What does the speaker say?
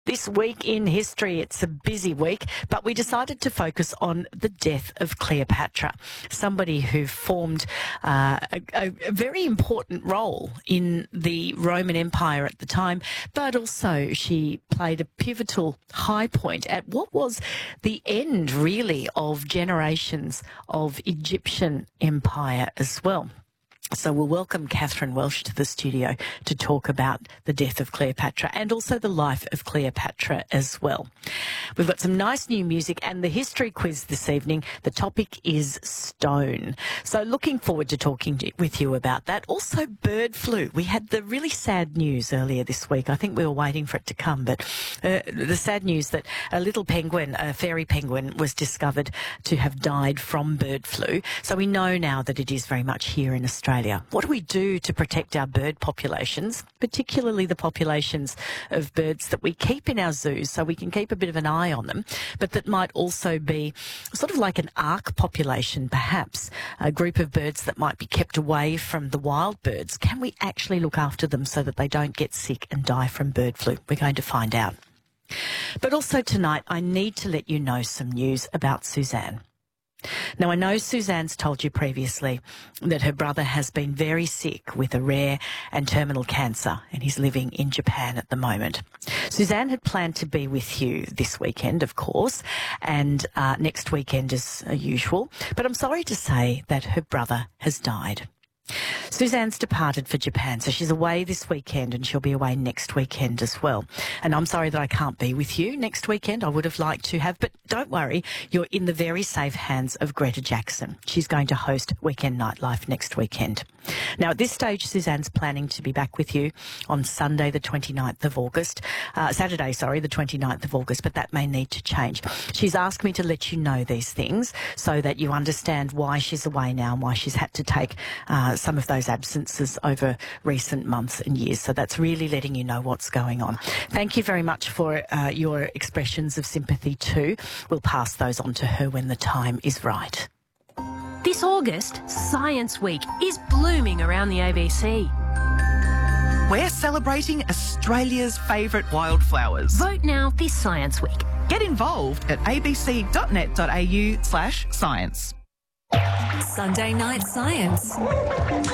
This week in history, it's a busy week, but we decided to focus on the death of Cleopatra, somebody who formed a very important role in the Roman Empire at the time, but also she played a pivotal high point at what was the end, really, of generations of Egyptian empire as well. So we'll welcome Catherine Welsh to the studio to talk about the death of Cleopatra and also the life of Cleopatra as well. We've got some nice new music and the history quiz this evening. The topic is stone. So looking forward to talking with you about that. Also bird flu. We had the really sad news earlier this week. I think we were waiting for it to come, but the sad news that a little penguin, a fairy penguin, was discovered to have died from bird flu. So we know now that it is very much here in Australia. What do we do to protect our bird populations, particularly the populations of birds that we keep in our zoos so we can keep a bit of an eye on them, but that might also be sort of like an ark population, perhaps, a group of birds that might be kept away from the wild birds? Can we actually look after them so that they don't get sick and die from bird flu? We're going to find out. But also tonight, I need to let you know some news about Suzanne. Now, I know Suzanne's told you previously that her brother has been very sick with a rare and terminal cancer and he's living in Japan at the moment. Suzanne had planned to be with you this weekend, of course, and next weekend as usual. But I'm sorry to say that her brother has died. Suzanne's departed for Japan, so she's away this weekend and she'll be away next weekend as well. And I'm sorry that I can't be with you next weekend. I would have liked to have, but don't worry, you're in the very safe hands of Greta Jackson. She's going to host Weekend Nightlife next weekend. Now, at this stage, Suzanne's planning to be back with you on Sunday, the 29th of August. Saturday, the 29th of August, but that may need to change. She's asked me to let you know these things so that you understand why she's away now and why she's had to take some of those absences over recent months and years. So that's really letting you know what's going on. Thank you very much for your expressions of sympathy too. We'll pass those on to her when the time is right. This August, Science Week is blooming around the ABC. We're celebrating Australia's favourite wildflowers. Vote now this Science Week. Get involved at abc.net.au/science. Sunday Night Science.